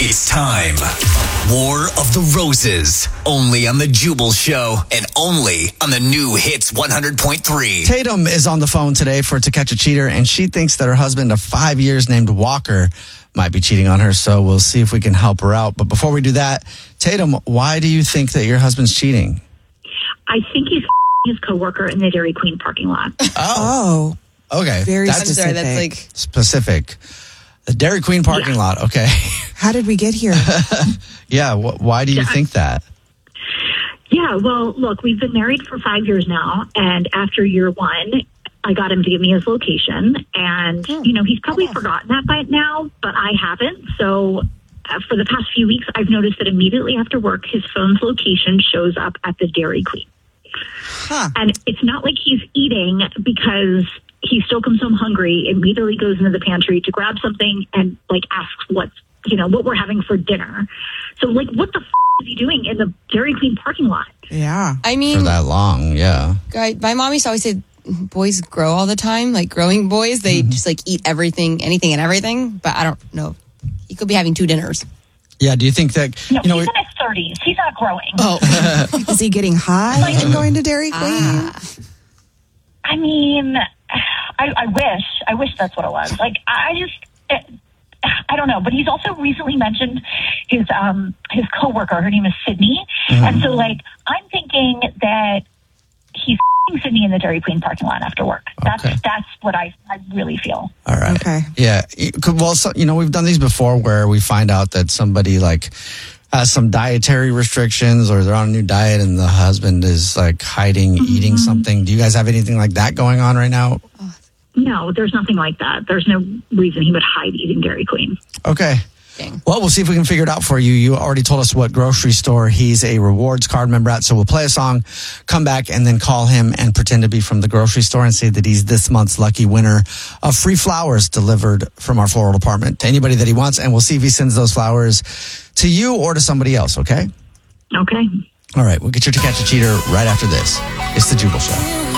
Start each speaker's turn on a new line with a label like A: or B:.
A: It's time. War of the Roses. Only on the Jubal Show and only on the new Hits 100.3.
B: Tatum is on the phone today for To Catch a Cheater, and she thinks that her husband of 5 years named Walker might be cheating on her, so we'll see if we can help her out. But before we do that, Tatum, why do you think that your husband's cheating?
C: I think he's his coworker in the Dairy Queen parking lot.
B: Oh. Okay.
D: Very
B: That's
D: specific.
E: That's like
B: specific. The Dairy Queen parking lot. Okay.
D: How did we get here?
B: Yeah. Why do you think that?
C: Yeah, well, look, we've been married for 5 years now, and after year one, I got him to give me his location, and, he's probably forgotten that by now, but I haven't, so for the past few weeks, I've noticed that immediately after work, his phone's location shows up at the Dairy Queen.
D: Huh.
C: And it's not like he's eating because he still comes home hungry, immediately goes into the pantry to grab something and asks what we're having for dinner. So what the is he doing in the Dairy Queen parking lot?
D: Yeah.
E: I mean,
B: For that long, yeah.
E: my mom used to always say boys grow all the time, like growing boys. They just eat everything, anything and everything. But I don't know. He could be having 2 dinners.
B: Yeah, do you think that,
C: No, he's in his 30s. He's not growing.
E: Oh,
D: Is he getting high and going to Dairy Queen?
C: I mean, I wish that's what it was. I don't know, but he's also recently mentioned his coworker. Her name is Sydney, and so I'm thinking that he's Sydney in the Dairy Queen parking lot after work. That's what I really feel.
B: All right.
D: Okay.
B: Yeah. Well, we've done these before where we find out that somebody has some dietary restrictions or they're on a new diet and the husband is hiding, eating something. Do you guys have anything like that going on right now?
C: No, there's nothing like that. There's no reason he would hide eating Dairy Queen.
B: Okay.
E: dang.
B: Well, we'll see if we can figure it out for you. You already told us what grocery store he's a rewards card member at. So we'll play a song, come back, and then call him and pretend to be from the grocery store and say that he's this month's lucky winner of free flowers delivered from our floral department to anybody that he wants. And we'll see if he sends those flowers to you or to somebody else, okay?
C: Okay.
B: All right. We'll get you To Catch a Cheater right after this. It's The Jubal Show.